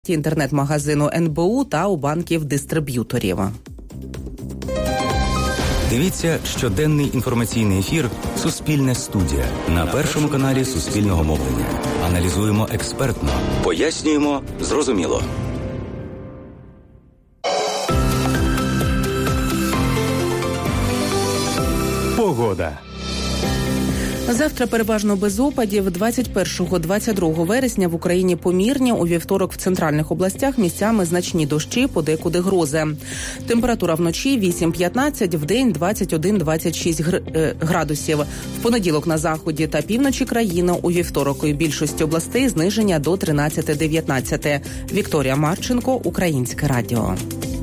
інтернет-магазину НБУ та у банків-дистриб'юторів. Дивіться щоденний інформаційний ефір «Суспільне студія» на Першому каналі Суспільного мовлення. Аналізуємо експертно, пояснюємо зрозуміло. Погода. Завтра переважно без опадів. 21-22 вересня в Україні помірні. У вівторок в центральних областях місцями значні дощі, подекуди грози. Температура вночі 8-15, вдень 21-26 градусів. В понеділок на заході та півночі країни, у вівторок у більшості областей зниження до 13-19. Вікторія Марченко, Українське радіо.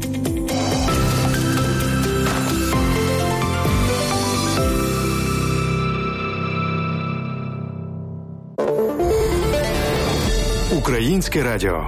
Українське радіо.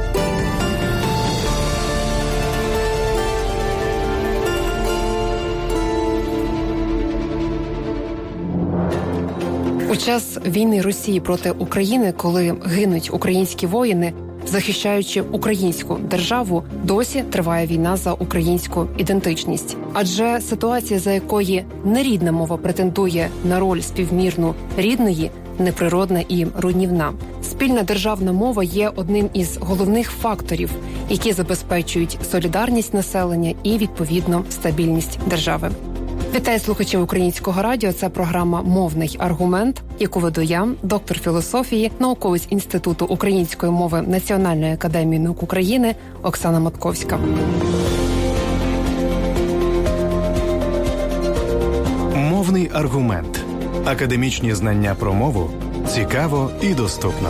У час війни Росії проти України, коли гинуть українські воїни, захищаючи українську державу, досі триває війна за українську ідентичність. Адже ситуація, за якої нерідна мова претендує на роль співмірну рідної, неприродна і руйнівна. Спільна державна мова є одним із головних факторів, які забезпечують солідарність населення і, відповідно, стабільність держави. Вітаю слухачів Українського радіо. Це програма «Мовний аргумент», яку веду я, доктор філософії, науковець Інституту української мови Національної академії наук України Оксана Матковська. Мовний аргумент. Академічні знання про мову цікаво і доступно.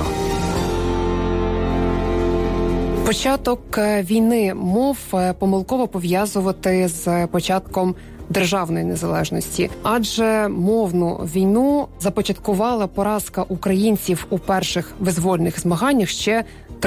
Початок війни мов помилково пов'язувати з початком державної незалежності, адже мовну війну започаткувала поразка українців у перших визвольних змаганнях ще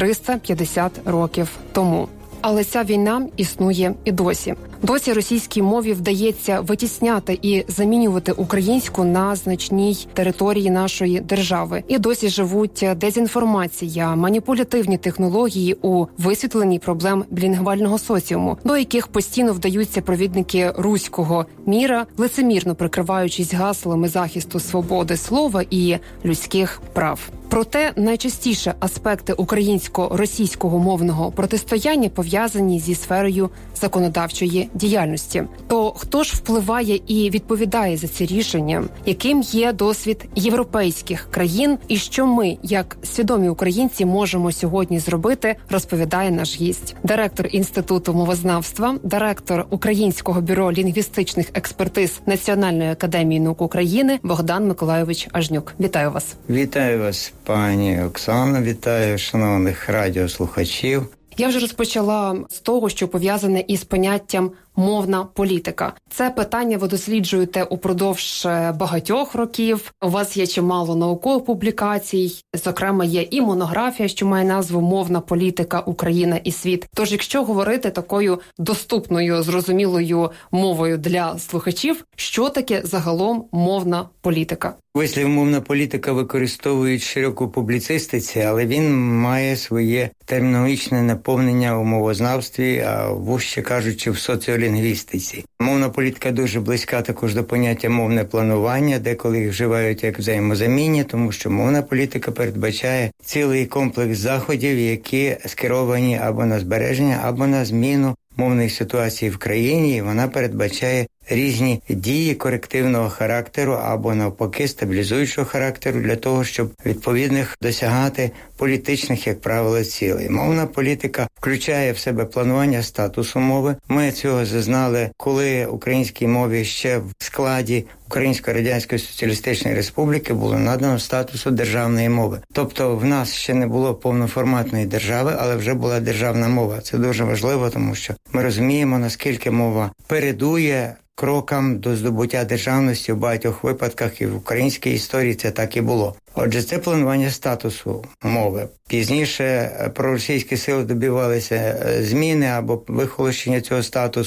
350 років тому. Але ця війна існує і досі. Досі російській мові вдається витісняти і замінювати українську на значній території нашої держави. І досі живуть дезінформація, маніпулятивні технології у висвітленні проблем білінгвального соціуму, до яких постійно вдаються провідники руського міра, лицемірно прикриваючись гаслами захисту свободи слова і людських прав. Проте найчастіше аспекти українсько-російського мовного протистояння пов'язані зі сферою законодавчої діяльності. То хто ж впливає і відповідає за ці рішення? Яким є досвід європейських країн? І що ми, як свідомі українці, можемо сьогодні зробити, розповідає наш гість. Директор Інституту мовознавства, директор Українського бюро лінгвістичних експертиз Національної академії наук України Богдан Миколайович Ажнюк. Вітаю вас. Вітаю вас, пані Оксано, вітаю шановних радіослухачів. Я вже розпочала з того, що пов'язане із поняттям «мовна політика». Це питання ви досліджуєте упродовж багатьох років. У вас є чимало наукових публікацій. Зокрема, є і монографія, що має назву «Мовна політика. Україна і світ». Тож, якщо говорити такою доступною, зрозумілою мовою для слухачів, що таке загалом мовна політика? Вислів «мовна політика» використовують широко у публіцистиці, але він має своє термінологічне наповнення у мовознавстві, а вужче кажучи, в соціолінгвістиці. Мовна політика дуже близька також до поняття «мовне планування», деколи їх вживають як взаємозамінні, тому що мовна політика передбачає цілий комплекс заходів, які скеровані або на збереження, або на зміну мовної ситуації в країні, і вона передбачає різні дії корективного характеру або навпаки стабілізуючого характеру для того, щоб відповідних досягати політичних, як правило, цілей. Мовна політика включає в себе планування статусу мови. Ми цього зазнали, коли українській мові ще в складі Української Радянської Соціалістичної Республіки було надано статусу державної мови. Тобто в нас ще не було повноформатної держави, але вже була державна мова. Це дуже важливо, тому що ми розуміємо, наскільки мова передує крокам до здобуття державності в багатьох випадках, і в українській історії це так і було. Отже, це планування статусу мови. Пізніше проросійські сили добивалися зміни або вихолощення цього статусу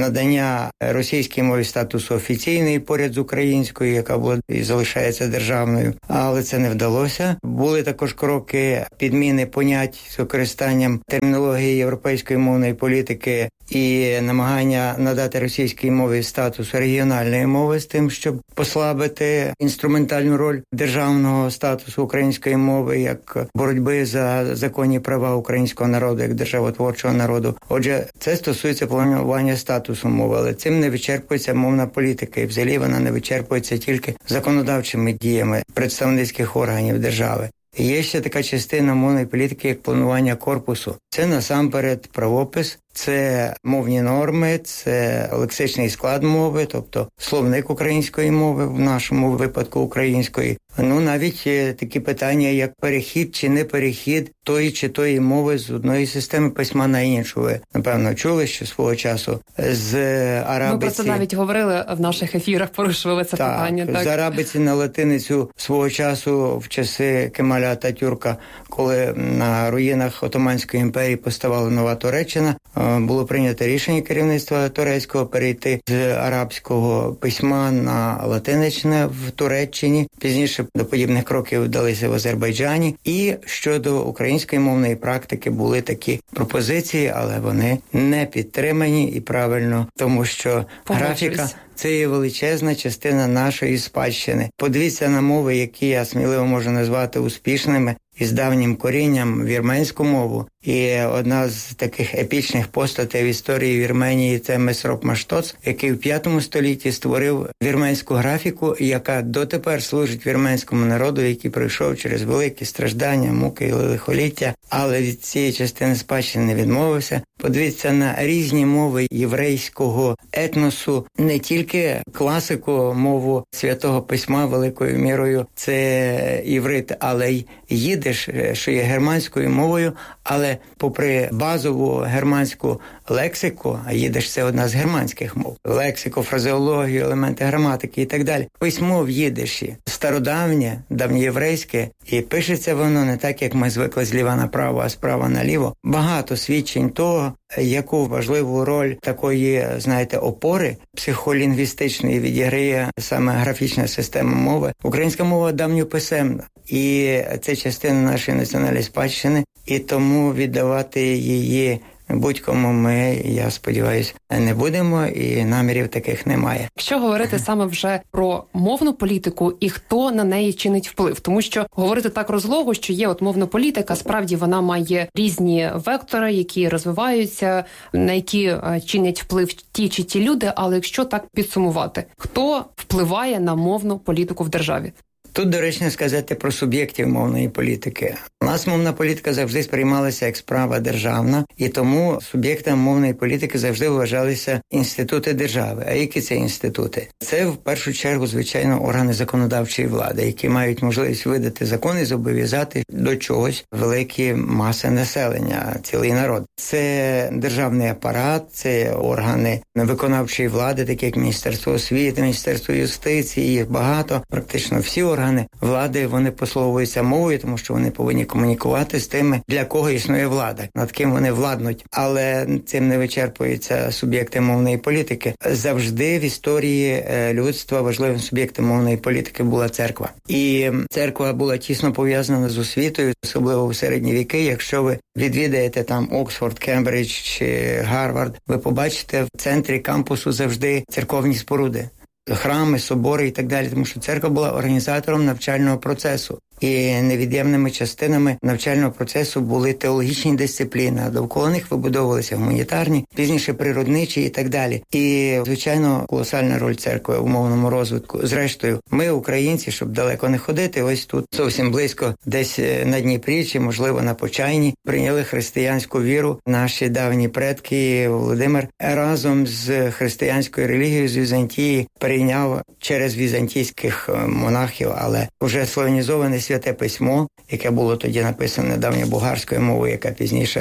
надання російській мові статусу офіційної поряд з українською, яка була і залишається державною, але це не вдалося. Були також кроки підміни понять з використанням термінології європейської мовної політики і намагання надати російській мові статус регіональної мови з тим, щоб послабити інструментальну роль державного статусу української мови як боротьби за законні права українського народу, як державотворчого народу. Отже, це стосується планування статусу мови, але цим не вичерпується мовна політика, і взагалі вона не вичерпується тільки законодавчими діями представницьких органів держави. Є ще така частина мовної політики, як планування корпусу. Це насамперед правопис, це мовні норми, це лексичний склад мови, тобто словник української мови, в нашому випадку української. Навіть такі питання, як перехід чи не перехід тої чи тої мови з одної системи письма на іншу. Ви, напевно, чули, що свого часу з арабиці... Ми про це навіть говорили в наших ефірах, порушували це питання. Так, з арабиці на латиницю свого часу в часи Кемаля Ататюрка, коли на руїнах Отоманської імперії поставала нова Туреччина, було прийнято рішення керівництва турецького перейти з арабського письма на латиничне в Туреччині. Пізніше до подібних кроків вдалися в Азербайджані. І щодо української мовної практики були такі пропозиції, але вони не підтримані і правильно, тому що графіка – це є величезна частина нашої спадщини. Подивіться на мови, які я сміливо можу назвати успішними із давнім корінням, вірменську мову. І одна з таких епічних постатей в історії Вірменії – це Месроп Маштоц, який в 5 столітті створив вірменську графіку, яка дотепер служить вірменському народу, який пройшов через великі страждання, муки і лихоліття, але від цієї частини спадщини не відмовився. Подивіться на різні мови єврейського етносу, не тільки класику, мову Святого Письма великою мірою – це іврит, але й їдиш, що є германською мовою, але попри базову германську лексику, а їдиш – це одна з германських мов, лексику, фразеологію, елементи граматики і так далі. Письмо в їдиші стародавнє, давньоєврейське, і пишеться воно не так, як ми звикли зліва направо, а справа наліво. Багато свідчень того, яку важливу роль такої, опори психолінгвістичної відіграє саме графічна система мови. Українська мова давньописемна, і це частина нашої національної спадщини, і тому віддавати її будь-кому ми, я сподіваюся, не будемо, і намірів таких немає. Що говорити саме вже про мовну політику і хто на неї чинить вплив? Тому що говорити так розлого, що є мовна політика, справді вона має різні вектори, які розвиваються, на які чинять вплив ті чи ті люди, але якщо так підсумувати, хто впливає на мовну політику в державі? Тут доречно сказати про суб'єктів мовної політики. У нас мовна політика завжди сприймалася як справа державна, і тому суб'єктами мовної політики завжди вважалися інститути держави. А які це інститути? Це в першу чергу, звичайно, органи законодавчої влади, які мають можливість видати закон і зобов'язати до чогось великі маси населення, цілий народ. Це державний апарат, це органи виконавчої влади, такі як Міністерство освіти, Міністерство юстиції, їх багато, практично всі органи влади, вони послуговуються мовою, тому що вони повинні комунікувати з тими, для кого існує влада, над ким вони владнуть. Але цим не вичерпуються суб'єкти мовної політики. Завжди в історії людства важливим суб'єктом мовної політики була церква. І церква була тісно пов'язана з освітою, особливо в середні віки. Якщо ви відвідаєте там Оксфорд, Кембридж чи Гарвард, ви побачите в центрі кампусу завжди церковні споруди. Храми, собори і так далі, тому що церква була організатором навчального процесу. І невід'ємними частинами навчального процесу були теологічні дисципліни, а довкола них вибудовувалися гуманітарні, пізніше природничі і так далі. І, звичайно, колосальна роль церкви в мовному розвитку. Зрештою, ми, українці, щоб далеко не ходити, ось тут зовсім близько, десь на Дніпрі чи, можливо, на Почайні, прийняли християнську віру. Наші давні предки, Володимир, разом з християнською релігією з Візантії прийняв через візантійських монахів, але вже славянізоване Святе Письмо, яке було тоді написане давньобулгарською мовою, яка пізніше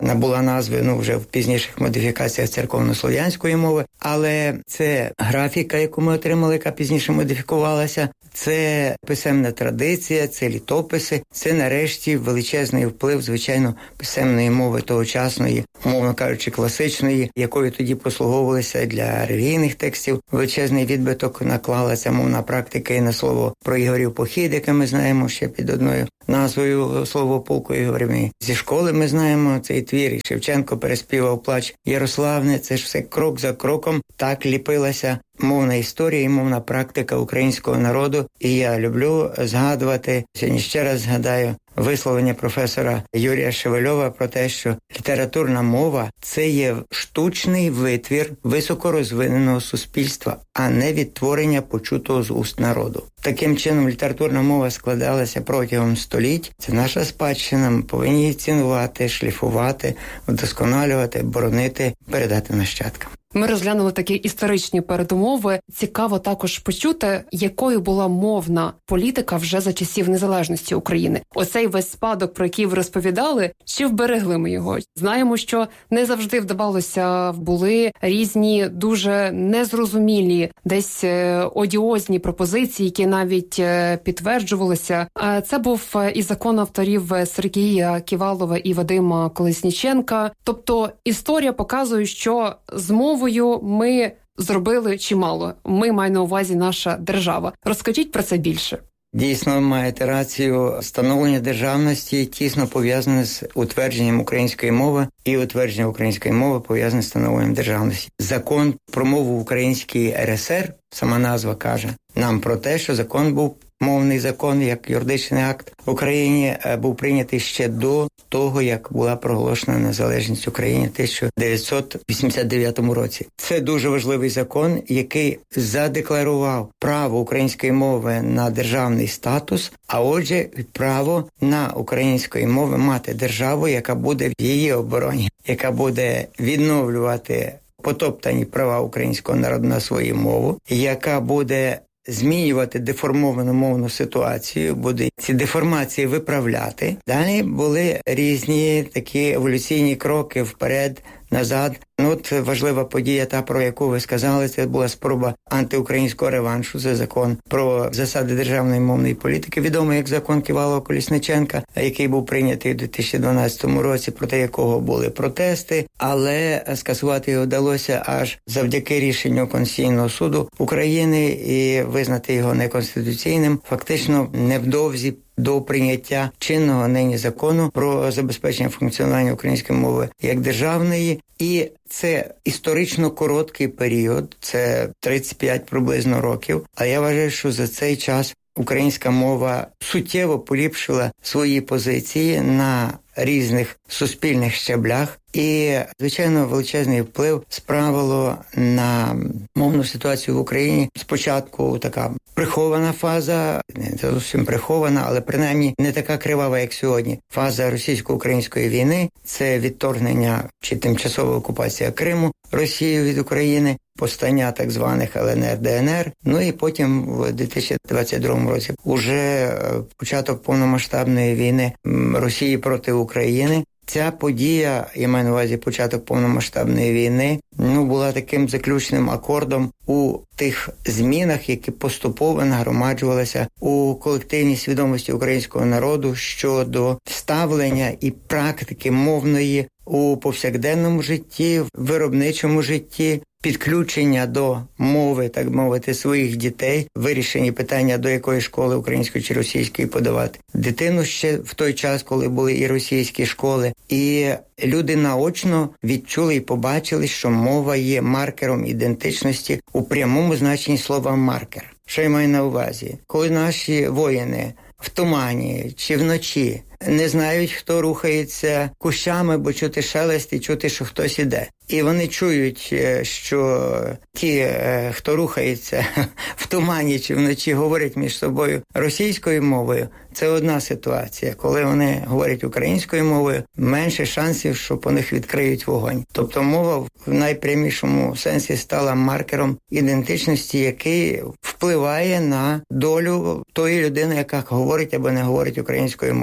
набула назви, вже в пізніших модифікаціях церковно-слов'янської мови, але це графіка, яку ми отримали, яка пізніше модифікувалася, це писемна традиція, це літописи, це нарешті величезний вплив, звичайно, писемної мови тогочасної, умовно кажучи, класичної, якою тоді послуговувалися для релігійних текстів. Величезний відбиток наклала ця мовна практика і на слово про Ігорів похід, яке ми знаємо ще під одною назвою слово полку Ігорів. Зі школи ми знаємо цей твір, і Шевченко переспівав плач Ярославне. Це ж все крок за кроком так ліпилася мовна історія і мовна практика українського народу. І я люблю згадувати, сьогодні ще раз згадаю, висловлення професора Юрія Шевельова про те, що літературна мова – це є штучний витвір високорозвиненого суспільства, а не відтворення почутого з уст народу. Таким чином, літературна мова складалася протягом століть. Це наша спадщина, ми повинні її цінувати, шліфувати, вдосконалювати, боронити, передати нащадкам. Ми розглянули такі історичні передумови. Цікаво також почути, якою була мовна політика вже за часів незалежності України. Оцей весь спадок, про який ви розповідали, чи вберегли ми його? Знаємо, що не завжди вдавалося, були різні дуже незрозумілі, десь одіозні пропозиції, які навіть підтверджувалися. Це був і закон авторів Сергія Ківалова і Вадима Колесніченка. Тобто історія показує, що з мовою ми зробили чимало. Ми, маю на увазі, наша держава. Розкажіть про це більше. Дійсно, маєте рацію. Становлення державності тісно пов'язане з утвердженням української мови, і утвердження української мови пов'язане з становленням державності. Закон про мову в Українській РСР, сама назва каже нам про те, що закон був, мовний закон, як юридичний акт в Україні, був прийнятий ще до того, як була проголошена незалежність України в 1989 році. Це дуже важливий закон, який задекларував право української мови на державний статус, а отже, право на української мови мати державу, яка буде в її обороні, яка буде відновлювати потоптані права українського народу на свою мову, яка буде змінювати деформовану мовну ситуацію, буде ці деформації виправляти. Далі були різні такі еволюційні кроки вперед, назад. От важлива подія, та, про яку ви сказали, це була спроба антиукраїнського реваншу. Це закон про засади державної мовної політики, відомий як закон Ківалова-Колісниченка, який був прийнятий у 2012 році, проти якого були протести, але скасувати його вдалося аж завдяки рішенню Конституційного суду України і визнати його неконституційним фактично невдовзі до прийняття чинного нині закону про забезпечення функціонування української мови як державної. І це історично короткий період, це 35 приблизно років. А я вважаю, що за цей час українська мова суттєво поліпшила свої позиції на різних суспільних щаблях. І, звичайно, величезний вплив справило на мовну ситуацію в Україні. Спочатку така прихована фаза, не зовсім прихована, але принаймні не така кривава, як сьогодні. Фаза російсько-української війни – це відторгнення чи тимчасова окупація Криму Росією від України, повстання так званих ЛНР, ДНР. Ну і потім в 2022 році уже початок повномасштабної війни Росії проти України. Ця подія, я маю на увазі початок повномасштабної війни, була таким заключним акордом у тих змінах, які поступово нагромаджувалися у колективній свідомості українського народу щодо ставлення і практики мовної у повсякденному житті, в виробничому житті, підключення до мови, так мовити, своїх дітей, вирішені питання, до якої школи, української чи російської, подавати дитину ще в той час, коли були і російські школи. І люди наочно відчули і побачили, що мова є маркером ідентичності у прямому значенні слова «маркер». Що я маю на увазі? Коли наші воїни в тумані чи вночі не знають, хто рухається кущами, бо чути шелест і чути, що хтось іде. І вони чують, що ті, хто рухається в тумані чи вночі, говорять між собою російською мовою. Це одна ситуація. Коли вони говорять українською мовою, менше шансів, що по них відкриють вогонь. Тобто мова в найпрямішому сенсі стала маркером ідентичності, який впливає на долю тої людини, яка говорить або не говорить українською мовою. Тому що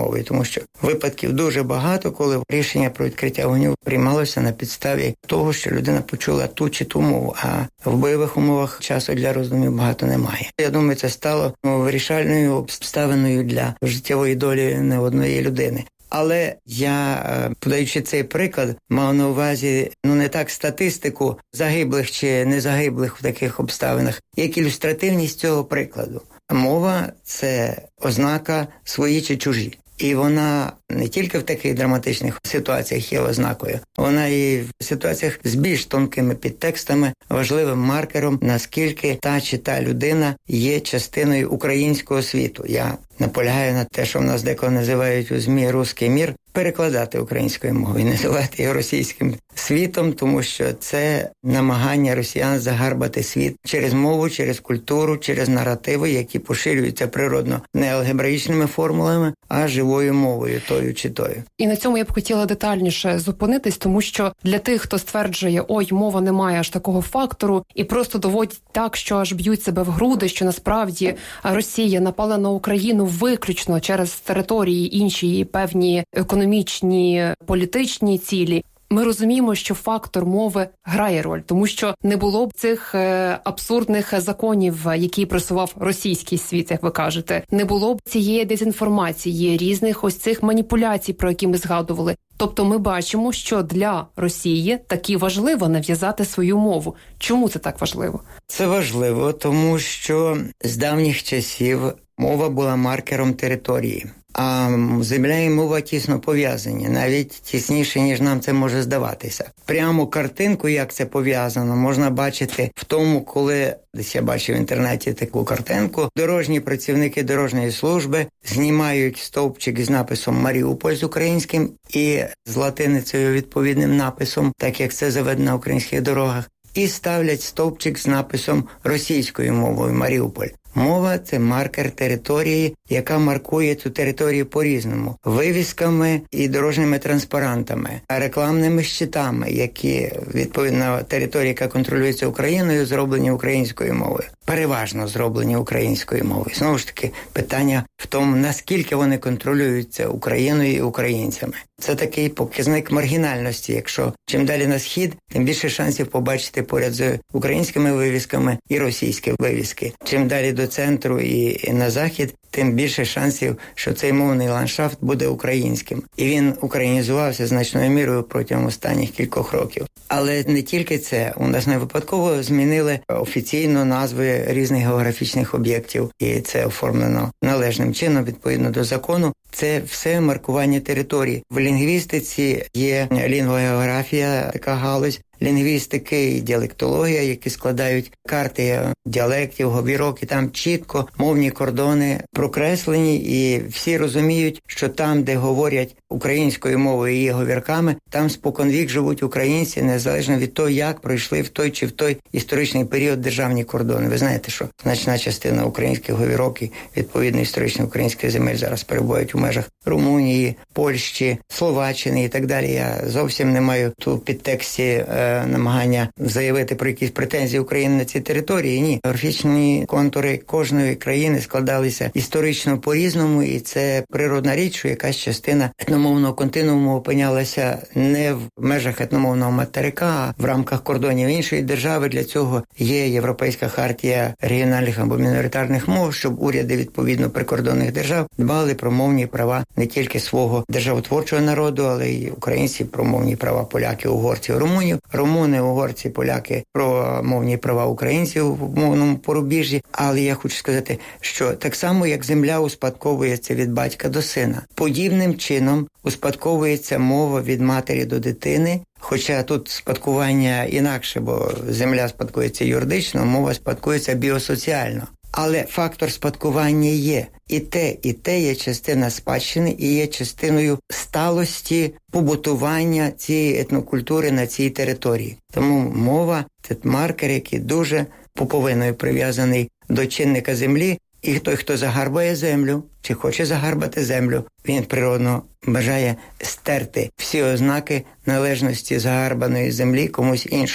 що випадків дуже багато, коли рішення про відкриття вогню приймалося на підставі того, що людина почула ту чи ту мову, а в бойових умовах часу для роздумів багато немає. Я думаю, це стало вирішальною обставиною для життєвої долі не одної людини. Але я, подаючи цей приклад, мав на увазі не так статистику загиблих чи незагиблих в таких обставинах, як ілюстративність цього прикладу. Мова – це ознака свої чи чужі. І вона не тільки в таких драматичних ситуаціях є ознакою, вона і в ситуаціях з більш тонкими підтекстами важливим маркером, наскільки та чи та людина є частиною українського світу. Я наполягаю на те, що в нас деколи називають у ЗМІ «русський мір», перекладати українською мовою, називати його російським світом, тому що це намагання росіян загарбати світ через мову, через культуру, через наративи, які поширюються природно не алгебраїчними формулами, а живою мовою, тою чи тою. І на цьому я б хотіла детальніше зупинитись, тому що для тих, хто стверджує, мова не має аж такого фактору, і просто доводять так, що аж б'ють себе в груди, що насправді Росія напала на Україну виключно через території інші і певні економічні, політичні цілі. Ми розуміємо, що фактор мови грає роль, тому що не було б цих абсурдних законів, які просував російський світ, як ви кажете. Не було б цієї дезінформації, різних ось цих маніпуляцій, про які ми згадували. Тобто ми бачимо, що для Росії таки важливо нав'язати свою мову. Чому це так важливо? Це важливо, тому що з давніх часів мова була маркером території. А земля і мова тісно пов'язані, навіть тісніше, ніж нам це може здаватися. Прямо картинку, як це пов'язано, можна бачити в тому, коли, десь я бачив в інтернеті таку картинку, дорожні працівники дорожньої служби знімають стовпчик із написом «Маріуполь» з українським і з латиницею відповідним написом, так як це заведено на українських дорогах, і ставлять стовпчик з написом російською мовою «Маріуполь». Мова – це маркер території, яка маркує цю територію по-різному. Вивісками і дорожніми транспарантами, рекламними щитами, які, відповідно на території, яка контролюється Україною, зроблені українською мовою. Переважно зроблені українською мовою. Знову ж таки, питання в тому, наскільки вони контролюються Україною і українцями. Це такий показник маргінальності. Якщо чим далі на схід, тим більше шансів побачити поряд з українськими вивісками і російські вивіски. Чим далі до центру і на захід, тим більше шансів, що цей мовний ландшафт буде українським. І він українізувався значною мірою протягом останніх кількох років. Але не тільки це. У нас не випадково змінили офіційно назви різних географічних об'єктів. І це оформлено належним чином, відповідно до закону. Це все маркування території. В лінгвістиці є лінгвогеографія, така галузь, лінгвістики і діалектологія, які складають карти діалектів, говірок, і там чітко мовні кордони прокреслені, і всі розуміють, що там, де говорять українською мовою і її говірками, там споконвік живуть українці, незалежно від того, як пройшли в той чи в той історичний період державні кордони. Ви знаєте, що значна частина українських говірок і відповідно історичних українських земель зараз перебувають у межах Румунії, Польщі, Словаччини і так далі. Я зовсім не маю тут в підтексті намагання заявити про якісь претензії України на ці території. Ні. Географічні контури кожної країни складалися історично по-різному, і це природна річ, що якась частина етномовного континууму опинялася не в межах етномовного материка, а в рамках кордонів іншої держави. Для цього є Європейська хартія регіональних або міноритарних мов, щоб уряди відповідно прикордонних держав дбали про мовні права не тільки свого державотворчого народу, але й українців про мовні права поляків, угорців, румунів, румуни, угорці, поляки про мовні права українців в мовному порубіжжі. Але я хочу сказати, що так само, як земля успадковується від батька до сина, подібним чином успадковується мова від матері до дитини, хоча тут спадкування інакше, бо земля спадкується юридично, мова спадкується біосоціально. Але фактор спадкування є. І те є частина спадщини, і є частиною сталості побутування цієї етнокультури на цій території. Тому мова – це маркер, який дуже пуповиною прив'язаний до чинника землі. І той, хто загарбає землю, чи хоче загарбати землю, він природно бажає стерти всі ознаки належності загарбаної землі комусь іншому.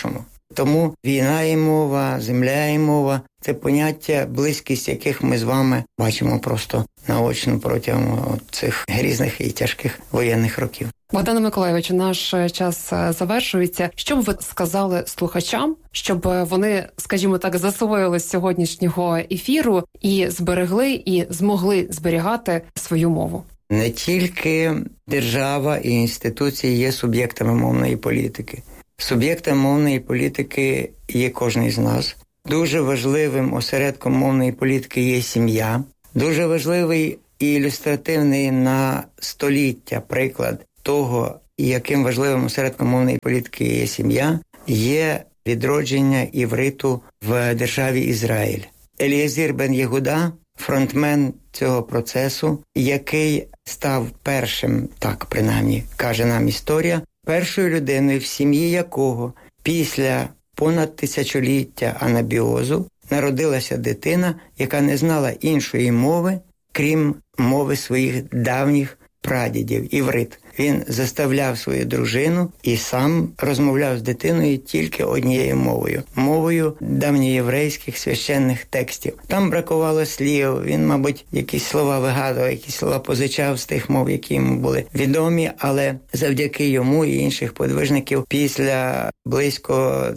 Тому війна і мова, земля і мова – це поняття, близькість яких ми з вами бачимо просто наочно протягом цих грізних і тяжких воєнних років. Богдане Миколайовичу, наш час завершується. Що б ви сказали слухачам, щоб вони, скажімо так, засвоїли з сьогоднішнього ефіру і зберегли, і змогли зберігати свою мову? Не тільки держава і інституції є суб'єктами мовної політики. Суб'єктом мовної політики є кожен з нас. Дуже важливим осередком мовної політики є сім'я. Дуже важливий і ілюстративний на століття приклад того, яким важливим осередком мовної політики є сім'я, є відродження івриту в державі Ізраїль. Елієзір бен Єгуда – фронтмен цього процесу, який став першим, так принаймні каже нам історія, першою людиною, в сім'ї якого після понад тисячоліття анабіозу народилася дитина, яка не знала іншої мови, крім мови своїх давніх прадідів, іврит. Він заставляв свою дружину і сам розмовляв з дитиною тільки однією мовою. Мовою давньоєврейських священних текстів. Там бракувало слів, він, мабуть, якісь слова вигадував, якісь слова позичав з тих мов, які йому були відомі, але завдяки йому і інших подвижників після близько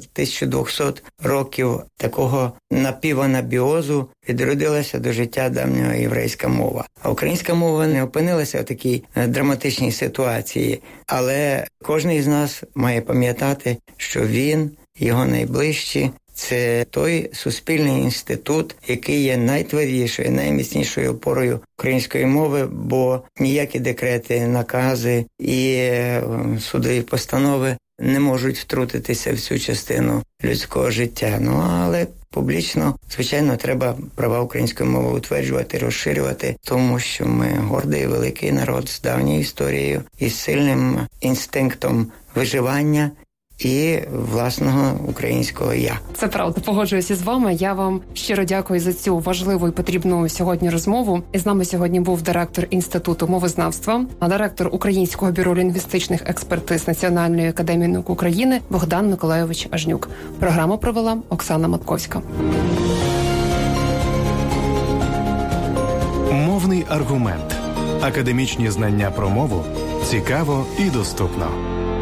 1200 років такого напіванабіозу відродилася до життя давньоєврейська мова. А українська мова не опинилася в такій драматичній ситуації, але кожен із нас має пам'ятати, що він, його найближчі, це той суспільний інститут, який є найтвердішою, найміцнішою опорою української мови, бо ніякі декрети, накази і судові постанови не можуть втрутитися в цю частину людського життя. Але публічно, звичайно, треба права української мови утверджувати, розширювати, тому що ми гордий, великий народ з давньою історією і сильним інстинктом виживання і власного українського «я». Це правда, погоджуюся з вами. Я вам щиро дякую за цю важливу і потрібну сьогодні розмову. І з нами сьогодні був директор Інституту мовознавства, а директор Українського бюро лінгвістичних експертиз Національної академії наук України Богдан Миколайович Ажнюк. Програму провела Оксана Матковська. Мовний аргумент. Академічні знання про мову цікаво і доступно.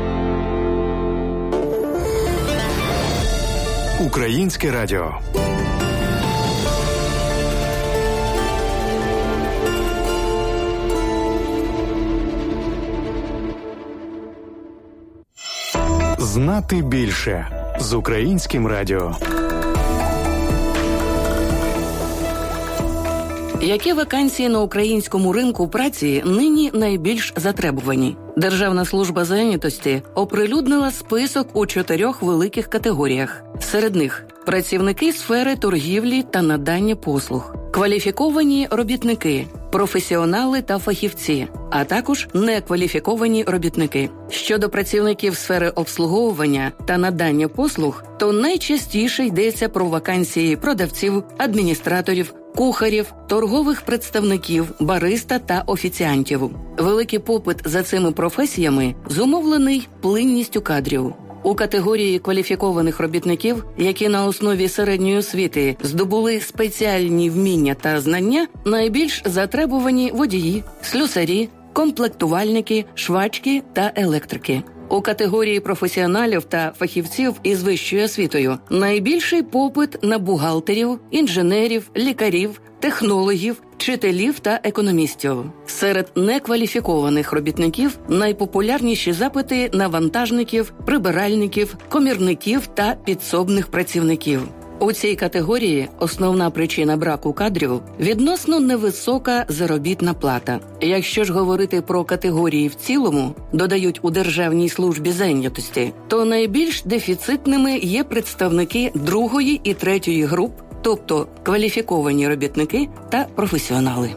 Українське радіо. Знати більше з Українським радіо. Які вакансії на українському ринку праці нині найбільш затребувані? Державна служба зайнятості оприлюднила список у 4 великих категоріях. Серед них – працівники сфери торгівлі та надання послуг, кваліфіковані робітники, професіонали та фахівці, а також некваліфіковані робітники. Щодо працівників сфери обслуговування та надання послуг, то найчастіше йдеться про вакансії продавців, адміністраторів, кухарів, торгових представників, бариста та офіціантів. Великий попит за цими професіями зумовлений плинністю кадрів. У категорії кваліфікованих робітників, які на основі середньої освіти здобули спеціальні вміння та знання, найбільш затребувані водії, слюсарі, комплектувальники, швачки та електрики. У категорії професіоналів та фахівців із вищою освітою найбільший попит на бухгалтерів, інженерів, лікарів, технологів, вчителів та економістів. Серед некваліфікованих робітників найпопулярніші запити на вантажників, прибиральників, комірників та підсобних працівників. У цій категорії основна причина браку кадрів – відносно невисока заробітна плата. Якщо ж говорити про категорії в цілому, додають у Державній службі зайнятості, то найбільш дефіцитними є представники 2-ї і 3-ї груп, тобто кваліфіковані робітники та професіонали.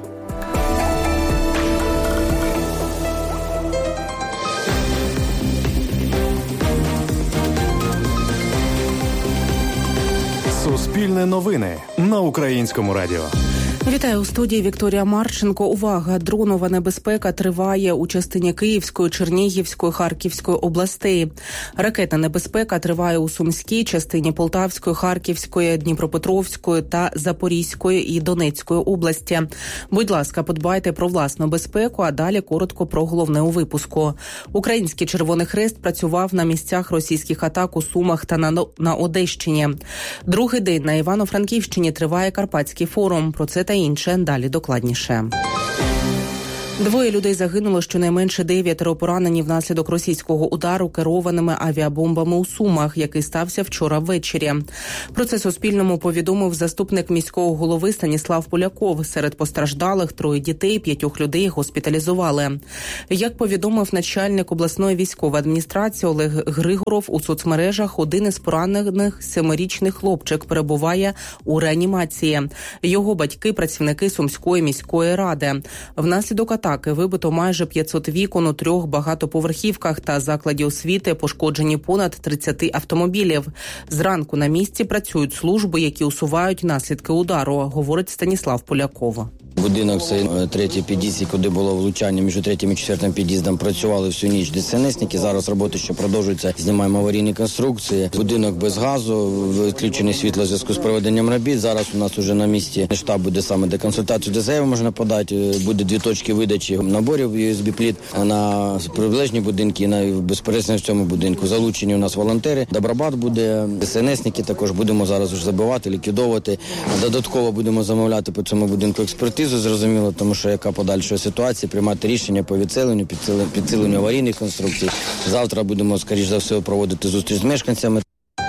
Суспільне новини на Українському радіо. Вітаю у студії Вікторія Марченко. Увага! Дронова небезпека триває у частині Київської, Чернігівської, Харківської областей. Ракетна небезпека триває у Сумській, частині Полтавської, Харківської, Дніпропетровської та Запорізької і Донецької області. Будь ласка, подбайте про власну безпеку, а далі коротко про головне у випуску. Український Червоний Хрест працював на місцях російських атак у Сумах та на Одещині. Другий день на Івано-Франківщині триває Карпатський форум. Про це та інше далі докладніше. 2 людей загинуло, щонайменше 9 поранені внаслідок російського удару керованими авіабомбами у Сумах, який стався вчора ввечері. Про це Суспільному повідомив заступник міського голови Станіслав Поляков. Серед постраждалих 3 дітей, 5 людей госпіталізували. Як повідомив начальник обласної військової адміністрації Олег Григоров, у соцмережах один із поранених 7-річний хлопчик перебуває у реанімації. Його батьки – працівники Сумської міської ради. Внаслідок атаки вибито майже 500 вікон у 3 багатоповерхівках та закладі освіти, пошкоджені понад 30 автомобілів. Зранку на місці працюють служби, які усувають наслідки удару, говорить Станіслав Поляков. Будинок, це 3-й під'їзд, куди було влучання, між 3-м і 4-м під'їздом працювали всю ніч ДСНСники. Зараз роботи ще продовжуються, знімаємо аварійні конструкції. Будинок без газу, відключене світло в зв'язку з проведенням робіт. Зараз у нас вже на місці штаб буде саме де консультацію, де заяву можна подати. Буде 2 точки видачі наборів USB-пліт на прилеглі будинки і на безперечно в цьому будинку. Залучені у нас волонтери, Добробат буде, ДСНСники також будемо зараз вже забивати, ліквідовувати. Додатково будемо замовляти по цьому будинку експертизу, зрозуміло, тому що яка подальша ситуація, приймати рішення по відселенню, підсиленню аварійних конструкцій. Завтра будемо, скоріш за все, проводити зустріч з мешканцями.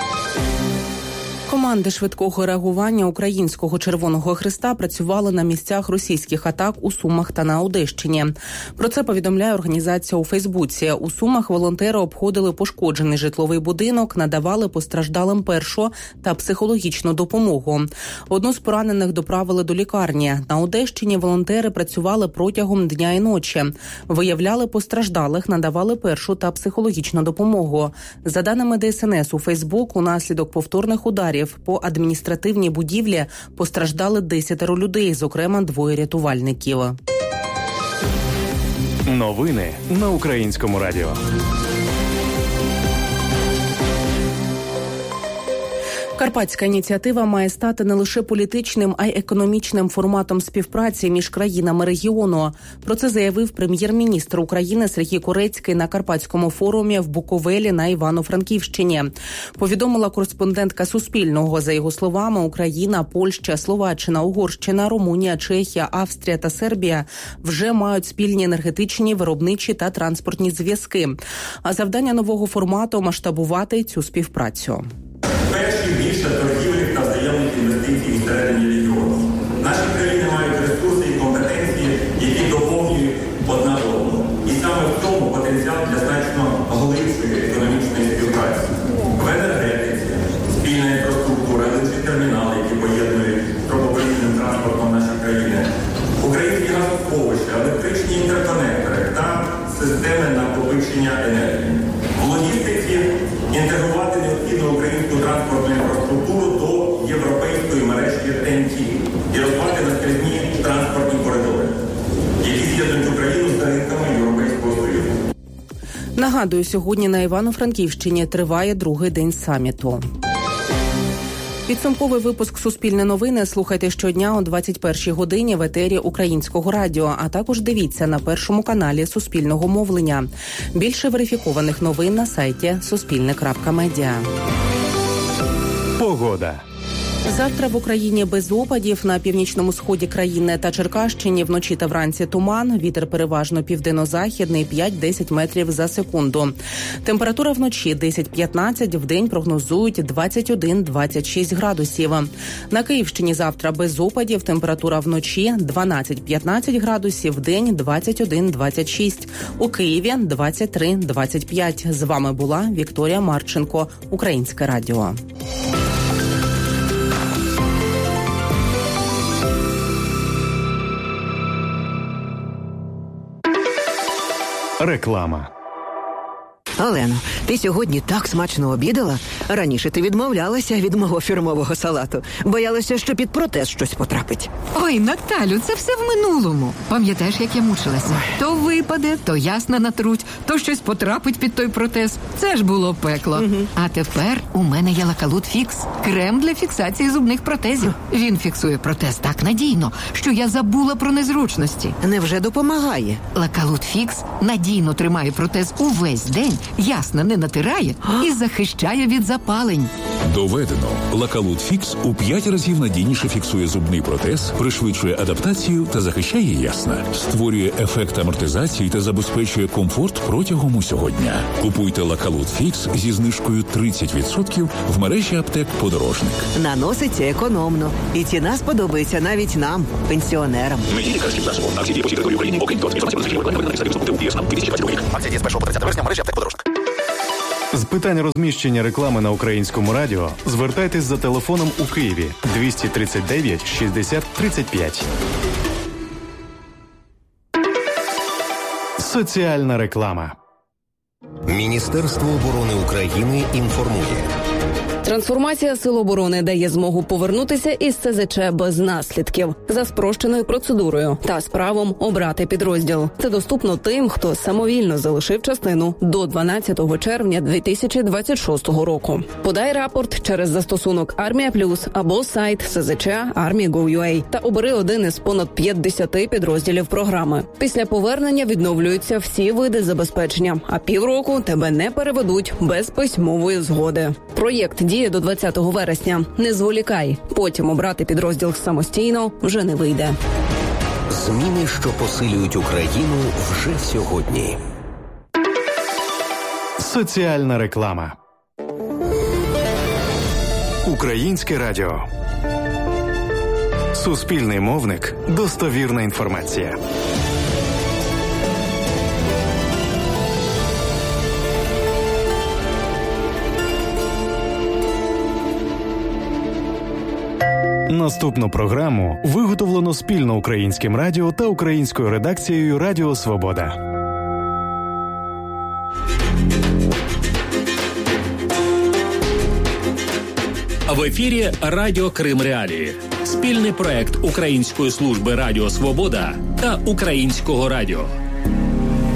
Команди швидкого реагування Українського Червоного Хреста працювали на місцях російських атак у Сумах та на Одещині. Про це повідомляє організація у Фейсбуці. У Сумах волонтери обходили пошкоджений житловий будинок, надавали постраждалим першу та психологічну допомогу. Одну з поранених доправили до лікарні. На Одещині волонтери працювали протягом дня і ночі. Виявляли постраждалих, надавали першу та психологічну допомогу. За даними ДСНС у Фейсбук, унаслідок повторних ударів по адміністративній будівлі постраждали 10 людей, зокрема 2 рятувальників. Новини на Українському радіо. Карпатська ініціатива має стати не лише політичним, а й економічним форматом співпраці між країнами регіону. Про це заявив прем'єр-міністр України Сергій Корецький на Карпатському форумі в Буковелі на Івано-Франківщині. Повідомила кореспондентка Суспільного. За його словами, Україна, Польща, Словаччина, Угорщина, Румунія, Чехія, Австрія та Сербія вже мають спільні енергетичні, виробничі та транспортні зв'язки. А завдання нового формату – масштабувати цю співпрацю. Перші більше торгівлі та взаємних інвестицій всередині регіону. Наші країни мають ресурси і компетенції, які доповнюють одна одну. І саме в цьому потенціал для значно глибшої економічної співпраці. В енергетиці, спільна інфраструктура, термінали, які поєднують трубопровідним транспортом наші країни, українські газосховища, електричні інтерконектори та системи накопичення енергії. В логістиці інтегрувати необхідну українську транспортну інфраструктуру до європейської мережі ТЕН-Т і розвивати наскрізні транспортні коридори, які з'єднують Україну з ринками Європейського Союзу. Нагадую, сьогодні на Івано-Франківщині триває другий день саміту. Підсумковий випуск «Суспільне новини» слухайте щодня о 21-й годині в етері Українського радіо, а також дивіться на першому каналі Суспільного мовлення. Більше верифікованих новин на сайті suspilne.media. Погода. Завтра в Україні без опадів, на північному сході країни та Черкащині вночі та вранці туман, вітер переважно південно-західний 5-10 метрів за секунду. Температура вночі 10-15, вдень прогнозують 21-26 градусів. На Київщині завтра без опадів, температура вночі 12-15 градусів, вдень 21-26. У Києві 23-25. З вами була Вікторія Марченко, Українське радіо. Реклама. Олено, ти сьогодні так смачно обідала. Раніше ти відмовлялася від мого фірмового салату. Боялася, що під протез щось потрапить. Ой, Наталю, це все в минулому. Пам'ятаєш, як я мучилася? То випаде, то ясна натруть, то щось потрапить під той протез. Це ж було пекло. А тепер у мене є Лакалут Фікс. Крем для фіксації зубних протезів. Він фіксує протез так надійно, що я забула про незручності. Невже допомагає? Лакалут Фікс надійно тримає протез увесь день, ясно не натирає і захищає від запалень. Доведено. Лакалут Фікс у 5 разів надійніше фіксує зубний протез, пришвидшує адаптацію та захищає ясна. Створює ефект амортизації та забезпечує комфорт протягом усього дня. Купуйте Лакалут Фікс зі знижкою 30% в мережі аптек «Подорожник». Наноситься економно. І ціна сподобається навіть нам, пенсіонерам. Акції дії по всій території України, окрім того, акція діє з 1 по 30 вересня в мережі аптек «Подорожник». З питань розміщення реклами на Українському радіо звертайтесь за телефоном у Києві 239 60 35. Соціальна реклама. Міністерство оборони України інформує. Трансформація Сил оборони дає змогу повернутися із СЗЧ без наслідків за спрощеною процедурою та з правом обрати підрозділ. Це доступно тим, хто самовільно залишив частину до 12 червня 2026 року. Подай рапорт через застосунок Армія Плюс або сайт СЗЧ Army.gov.ua та обери один із понад 50 підрозділів програми. Після повернення відновлюються всі види забезпечення, а півроку тебе не переведуть без письмової згоди. Проєкт діє до 20 вересня. Не зволікай. Потім обрати підрозділ самостійно вже не вийде. Зміни, що посилюють Україну вже сьогодні. Соціальна реклама. Українське радіо. Суспільний мовник. Достовірна інформація. Наступну програму виготовлено спільно Українським радіо та українською редакцією Радіо Свобода. В ефірі Радіо Крим Реалії. Спільний проект Української служби Радіо Свобода та Українського радіо.